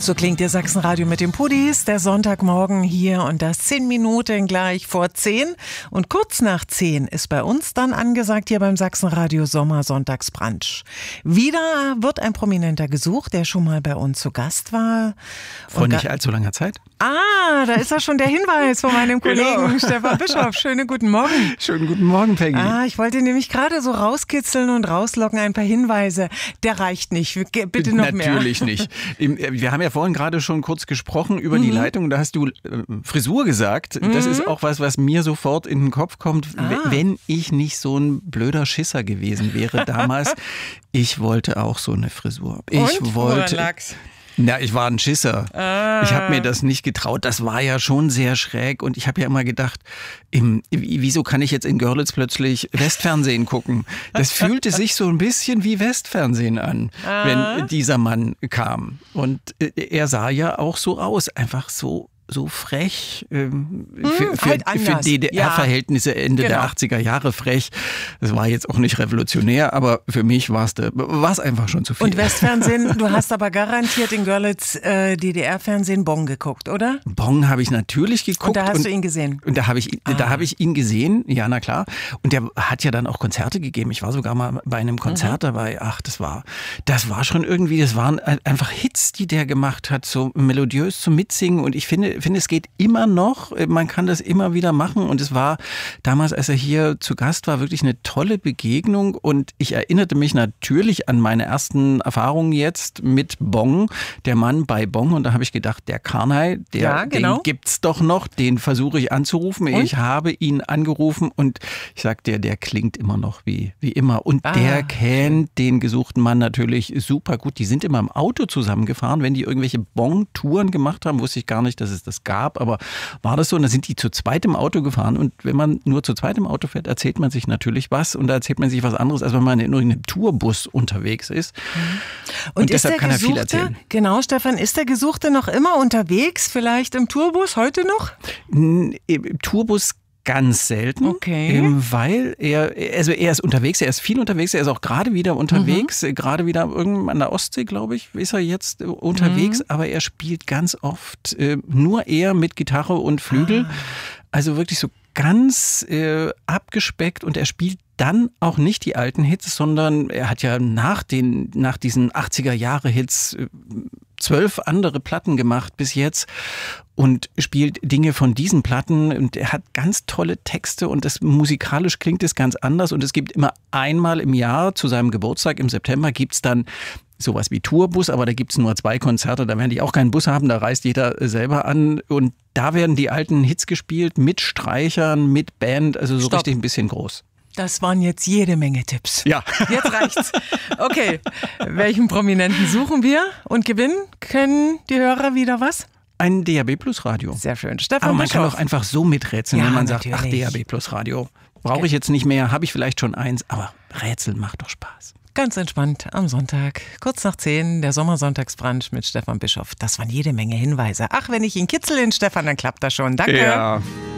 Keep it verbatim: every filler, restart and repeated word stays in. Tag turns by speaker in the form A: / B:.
A: So klingt der Sachsenradio mit dem Pudis, der Sonntagmorgen hier und das zehn Minuten gleich vor zehn. Und kurz nach zehn ist bei uns dann angesagt hier beim Sachsenradio Sommersonntagsbrunch. Wieder wird ein Prominenter gesucht, der schon mal bei uns zu Gast war.
B: Vor nicht allzu langer Zeit.
A: Ah, da ist ja schon der Hinweis von meinem Kollegen
B: Genau.
A: Stefan Bischof. Schönen guten Morgen.
B: Schönen guten Morgen, Peggy.
A: Ah, ich wollte nämlich gerade so rauskitzeln und rauslocken ein paar Hinweise. Der reicht nicht. Bitte noch mehr.
B: Natürlich nicht. Wir haben ja vorhin gerade schon kurz gesprochen über mhm. die Leitung. Da hast du äh, Frisur gesagt. Mhm. Das ist auch was, was mir sofort in den Kopf kommt. Ah. Wenn ich nicht so ein blöder Schisser gewesen wäre damals. Ich wollte auch so eine Frisur. Ich
A: und?
B: wollte.
A: Woran lag's?
B: Na, ich war ein Schisser.
A: Ah.
B: Ich habe mir das nicht getraut. Das war ja schon sehr schräg. Und ich habe ja immer gedacht, im, wieso kann ich jetzt in Görlitz plötzlich Westfernsehen gucken? Das fühlte sich so ein bisschen wie Westfernsehen an, ah. wenn dieser Mann kam. Und er sah ja auch so aus, einfach so so frech, ähm, für, für,
A: halt
B: für D D R-Verhältnisse ja. Ende genau. der achtziger Jahre frech. Das war jetzt auch nicht revolutionär, aber für mich war es einfach schon zu viel.
A: Und Westfernsehen, du hast aber garantiert in Görlitz äh, D D R-Fernsehen Bong geguckt, oder?
B: Bong habe ich natürlich geguckt.
A: Und da hast
B: und,
A: du ihn gesehen?
B: Und da habe ich, ah. da hab ich ihn gesehen, ja na klar. Und der hat ja dann auch Konzerte gegeben. Ich war sogar mal bei einem Konzert mhm. dabei. Ach, das war, das war schon irgendwie, das waren einfach Hits, die der gemacht hat, so melodiös zum Mitsingen. Und ich finde, Ich finde, es geht immer noch, man kann das immer wieder machen und es war damals, als er hier zu Gast war, wirklich eine tolle Begegnung und ich erinnerte mich natürlich an meine ersten Erfahrungen jetzt mit Bong, der Mann bei Bong und da habe ich gedacht, der Karnay, der,
A: ja, genau.
B: den gibt's doch noch, den versuche ich anzurufen. Und? Ich habe ihn angerufen und ich sagte, der klingt immer noch wie, wie immer und ah, der kennt den gesuchten Mann natürlich super gut. Die sind immer im Auto zusammengefahren, wenn die irgendwelche Bong-Touren gemacht haben, wusste ich gar nicht, dass es das gab, aber war das so? Und da sind die zu zweit im Auto gefahren und wenn man nur zu zweit im Auto fährt, erzählt man sich natürlich was und da erzählt man sich was anderes, als wenn man in einem Tourbus unterwegs ist. Und, und deshalb kann er viel erzählen.
A: Genau, Stefan, ist der Gesuchte noch immer unterwegs, vielleicht im Tourbus, heute noch?
B: Im Tourbus ganz selten,
A: okay.
B: weil er, also er ist unterwegs, er ist viel unterwegs, er ist auch gerade wieder unterwegs, mhm. gerade wieder irgendwann an der Ostsee, glaube ich, ist er jetzt unterwegs, mhm. aber er spielt ganz oft äh, nur er mit Gitarre und Flügel, ah. also wirklich so ganz äh, abgespeckt und er spielt dann auch nicht die alten Hits, sondern er hat ja nach den nach diesen achtziger-Jahre-Hits äh, zwölf andere Platten gemacht bis jetzt und spielt Dinge von diesen Platten und er hat ganz tolle Texte und das musikalisch klingt es ganz anders und es gibt immer einmal im Jahr zu seinem Geburtstag im September gibt's dann sowas wie Tourbus, aber da gibt's nur zwei Konzerte, da werden die auch keinen Bus haben, da reist jeder selber an und da werden die alten Hits gespielt mit Streichern, mit Band, also so
A: Stopp.
B: Richtig ein bisschen groß.
A: Das waren jetzt jede Menge Tipps.
B: Ja.
A: Jetzt reicht's. Okay, welchen Prominenten suchen wir und gewinnen? Können die Hörer wieder was?
B: Ein D A B Plus Radio.
A: Sehr schön. Stefan
B: Aber man
A: Bischof.
B: kann auch einfach so miträtseln,
A: ja,
B: wenn man
A: natürlich.
B: sagt, ach, D A B Plus Radio. Brauche ich jetzt nicht mehr, habe ich vielleicht schon eins, aber Rätseln macht doch Spaß.
A: Ganz entspannt am Sonntag, kurz nach zehn, der Sommersonntagsbrunch mit Stefan Bischof. Das waren jede Menge Hinweise. Ach, wenn ich ihn kitzel in Stefan, dann klappt das schon. Danke.
B: Ja.